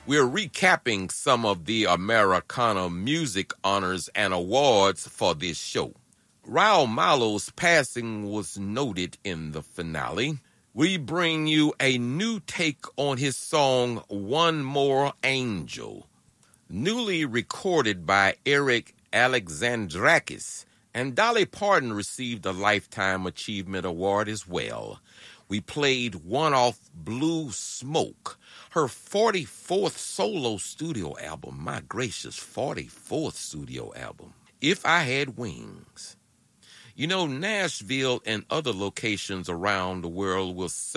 We're recapping some of the Americana music honors and awards for this show. Raul Malo's passing was noted in the finale. We bring you a new take on his song One More Angel, newly recorded by Eric Alexandrakis, and Dolly Parton received a Lifetime Achievement Award as well. We played one off Blue Smoke, her 44th solo studio album. My gracious, 44th studio album. If I Had Wings. You know, Nashville and other locations around the world will